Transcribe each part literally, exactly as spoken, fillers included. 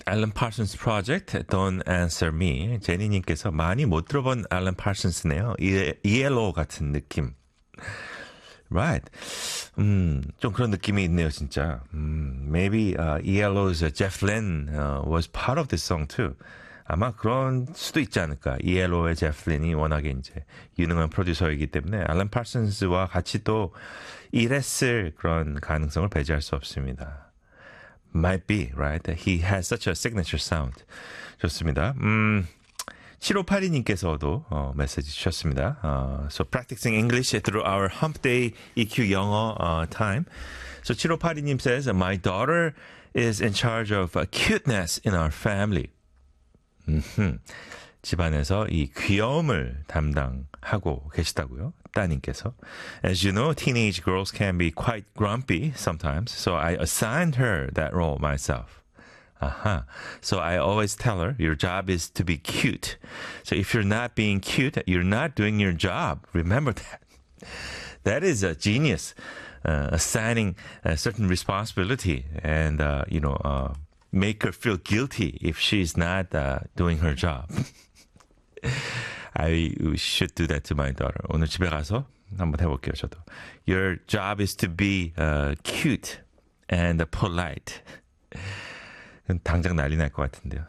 Alan Parsons Project, Don't Answer Me. 제니님께서 많이 못 들어본 Alan Parsons네요. 이엘오 같은 느낌. Right. 음, 좀 그런 느낌이 있네요, 진짜. 음, maybe uh, 이엘오's Jeff Lynne uh, was part of this song too. 아마 그런 수도 있지 않을까. 이엘오의 제프 린이 워낙에 이제 유능한 프로듀서이기 때문에 알런 파슨스와 같이 또 일했을 그런 가능성을 배제할 수 없습니다. Might be, right? He has such a signature sound. 좋습니다. 음, 칠오팔이님께서도 어, 메시지 주셨습니다. Uh, so practicing English through our hump day 이큐 영어 uh, time. So 칠오팔이님 says, my daughter is in charge of uh, cuteness in our family. 음흠. 집안에서 이 귀여움을 담당하고 계시다고요. 따님께서. As you know, teenage girls can be quite grumpy sometimes, so I assigned her that role myself. Aha. So I always tell her, your job is to be cute. So if you're not being cute, you're not doing your job. Remember that. That is a genius. Uh, assigning a certain responsibility and, uh, you know, uh, make her feel guilty if she's not uh, doing her job. I should do that to my daughter. 오늘 집에 가서 한번 해볼게요, 저도. Your job is to be uh, cute and polite. 당장 난리 날 것 같은데요.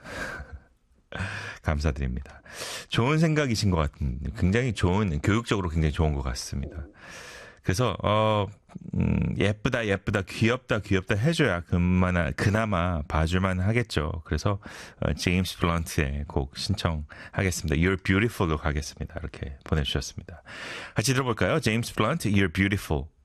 감사드립니다. 좋은 생각이신 것 같은데 굉장히 좋은, 교육적으로 굉장히 좋은 것 같습니다. 그래서 어 음, 예쁘다 예쁘다 귀엽다 귀엽다 해줘야 그나마 그나마 봐줄만 하겠죠. 그래서 어, 제임스 블런트의 곡 신청하겠습니다. You're Beautiful로 가겠습니다. 이렇게 보내주셨습니다. 같이 들어볼까요? 제임스 블런트, You're Beautiful.